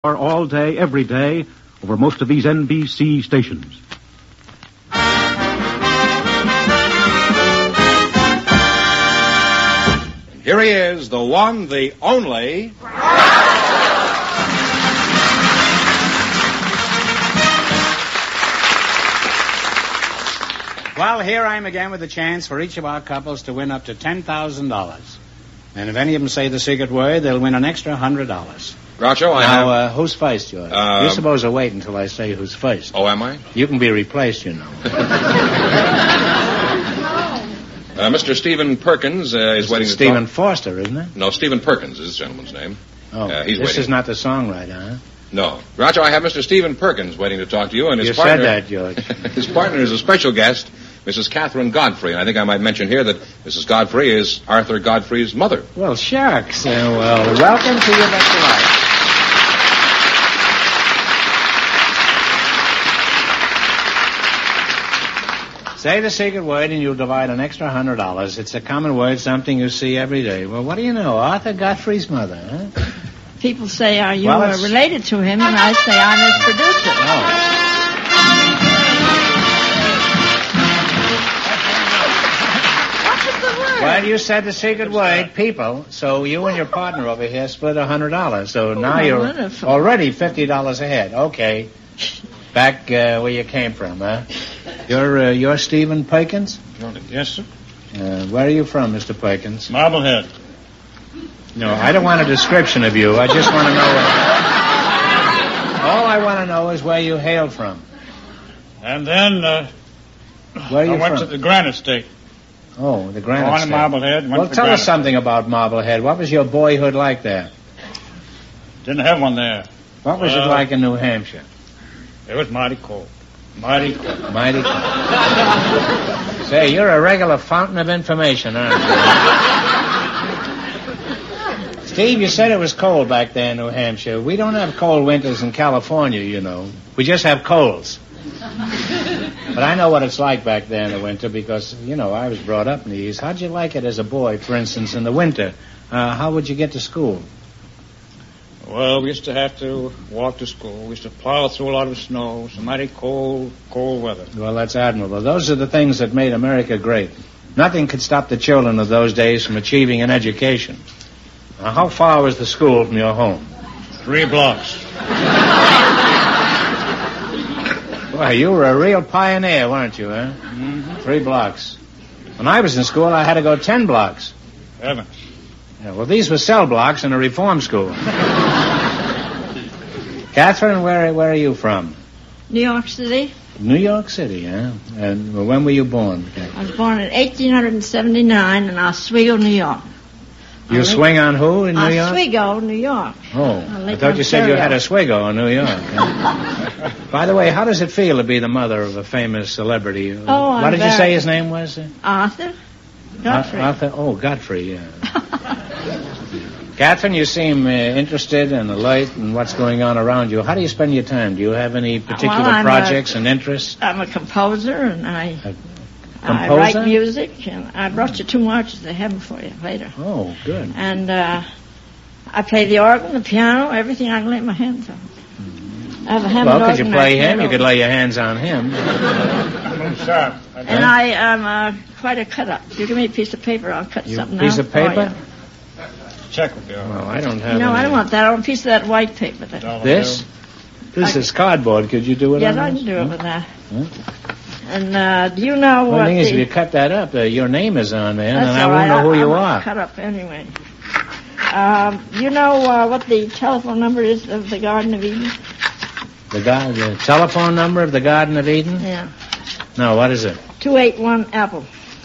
all day, every day, over most of these NBC stations. Here he is, the one, the only... Well, here I am again with a chance for each of our couples to win up to $10,000. And if any of them say the secret word, they'll win an extra $100. Groucho, who's first, George? You're supposed to wait until I say who's first. Oh, am I? You can be replaced, you know. Mr. Stephen Perkins is waiting to Stephen talk. Foster, isn't it? No, Stephen Perkins is this gentleman's name. Oh, he's this waiting. is not the songwriter, huh? No. Groucho, I have Mr. Stephen Perkins waiting to talk to you, and his you partner... said that, George. His partner is a special guest, Mrs. Catherine Godfrey. And I think I might mention here that Mrs. Godfrey is Arthur Godfrey's mother. Well, shucks. Well, welcome to your best life. Say the secret word and you'll divide an extra $100. It's a common word, something you see every day. Well, what do you know? Arthur Godfrey's mother, huh? People say, are you related to him? And I say, I'm his producer. Oh. Well, you said the secret word, people, so you and your partner over here split $100. So now you're already $50 ahead. Okay. Back where you came from, huh? You're Stephen Perkins? Yes, sir. Where are you from, Mr. Perkins? Marblehead. No, I don't want a description of you. I just want to know all I want to know is where you hail from. And then where are you I went from? to the Granite State. Oh, the Granite Born State. in Marblehead. Well, tell us something about Marblehead. What was your boyhood like there? Didn't have one there. What was it like in New Hampshire? It was mighty cold. Mighty cold. Mighty cold. Say, you're a regular fountain of information, aren't you? Steve, you said it was cold back there in New Hampshire. We don't have cold winters in California, you know. We just have colds. But I know what it's like back there in the winter because, you know, I was brought up in the East. How'd you like it as a boy, for instance, in the winter? How would you get to school? Well, we used to have to walk to school. We used to plow through a lot of snow. Some mighty cold weather. Well, that's admirable. Those are the things that made America great. Nothing could stop the children of those days from achieving an education. Now, how far was the school from your home? 3 blocks. Well, you were a real pioneer, weren't you, huh? Mm-hmm. 3 blocks. When I was in school, I had to go 10 blocks. Heavens. Yeah, well, these were cell blocks in a reform school. Catherine, where are you from? New York City. New York City, huh? And when were you born? I was born in 1879 in Oswego, New York. You swing on who in New York? Oswego, New York. Oh, I thought you said you had a Oswego in New York. Huh? By the way, how does it feel to be the mother of a famous celebrity? Oh, what did you say his name was? Arthur Godfrey. Godfrey, yeah. Catherine, you seem interested and alert in what's going on around you. How do you spend your time? Do you have any particular projects and interests? I'm a composer, and I write music, and I brought you 2 marches they have them for you later. Oh, good. And I play the organ, the piano, everything I can lay my hands on. I have a Hammond organ. Well, could you play him? You could lay your hands on him. And I am quite a cut-up. You give me a piece of paper, I'll cut something out. Piece of paper? Check with you. Well, I don't have No, I don't want that. I want a piece of that white paper. This? This is cardboard. Could you do it yes, on I this? can do it with that. And do you know what... The thing is, if you cut that up, your name is on there, and That's I won't know who you are. Cut up anyway. You know what the telephone number is of the Garden of Eden? The telephone number of the Garden of Eden? Yeah. No, what is it? 281 Apple.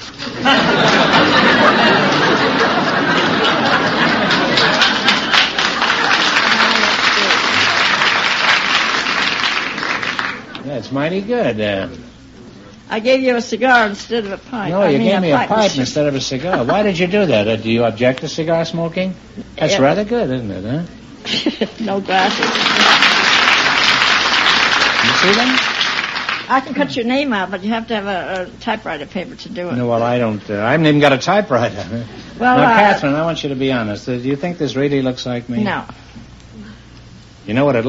That's mighty good. I gave you a cigar instead of a pipe. No, you gave me a pipe instead of a cigar. Why did you do that? Do you object to cigar smoking? That's rather good, isn't it, huh? No glasses. You see them? I can cut your name out, but you have to have a typewriter paper to do it. No, well, I don't. I haven't even got a typewriter. Well, now, Catherine, I want you to be honest. Do you think this really looks like me? No. You know what it